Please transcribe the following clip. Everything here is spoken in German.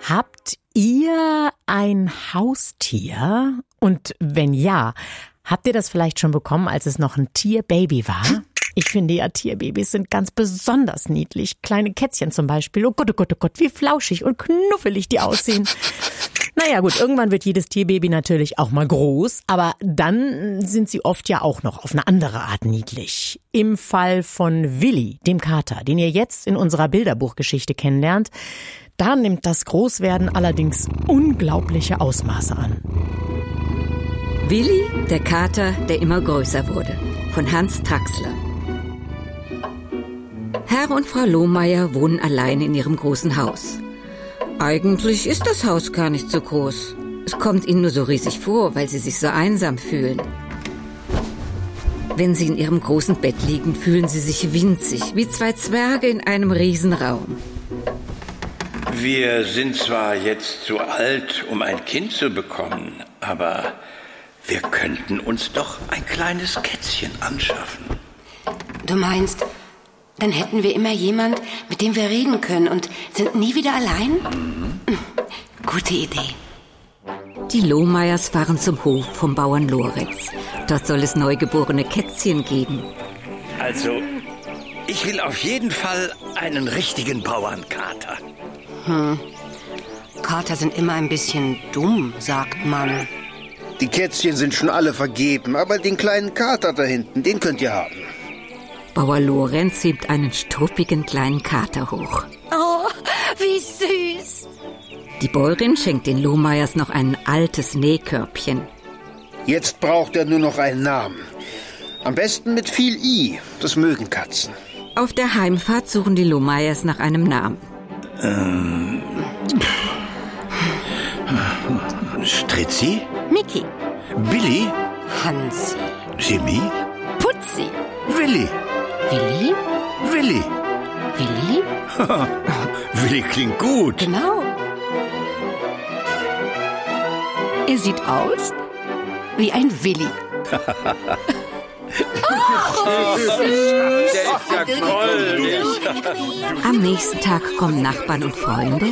Habt ihr ein Haustier? Und wenn ja, habt ihr das vielleicht schon bekommen, als es noch ein Tierbaby war? Ich finde ja, Tierbabys sind ganz besonders niedlich. Kleine Kätzchen zum Beispiel. Oh Gott, oh Gott, oh Gott, wie flauschig und knuffelig die aussehen. Naja gut, irgendwann wird jedes Tierbaby natürlich auch mal groß, aber dann sind sie oft ja auch noch auf eine andere Art niedlich. Im Fall von Willi, dem Kater, den ihr jetzt in unserer Bilderbuchgeschichte kennenlernt, da nimmt das Großwerden allerdings unglaubliche Ausmaße an. Willi, der Kater, der immer größer wurde, von Hans Traxler. Herr und Frau Lohmeier wohnen allein in ihrem großen Haus. Eigentlich ist das Haus gar nicht so groß. Es kommt ihnen nur so riesig vor, weil sie sich so einsam fühlen. Wenn sie in ihrem großen Bett liegen, fühlen sie sich winzig, wie zwei Zwerge in einem Riesenraum. Wir sind zwar jetzt zu alt, um ein Kind zu bekommen, aber wir könnten uns doch ein kleines Kätzchen anschaffen. Du meinst, dann hätten wir immer jemand, mit dem wir reden können und sind nie wieder allein? Gute Idee. Die Lohmeiers fahren zum Hof vom Bauern Lorenz. Dort soll es neugeborene Kätzchen geben. Also, ich will auf jeden Fall einen richtigen Bauernkater. Kater sind immer ein bisschen dumm, sagt man. Die Kätzchen sind schon alle vergeben, aber den kleinen Kater da hinten, den könnt ihr haben. Bauer Lorenz hebt einen struppigen kleinen Kater hoch. Oh, wie süß. Die Bäuerin schenkt den Lohmeiers noch ein altes Nähkörbchen. Jetzt braucht er nur noch einen Namen. Am besten mit viel I, das mögen Katzen. Auf der Heimfahrt suchen die Lohmeiers nach einem Namen. Stritzi? Micky. Billy? Hansi. Jimmy? Putzi. Willi? Willi? Willi? Willi? Willi klingt gut. Genau. Er sieht aus wie ein Willi. Der ist ja goldig. Am nächsten Tag kommen Nachbarn und Freunde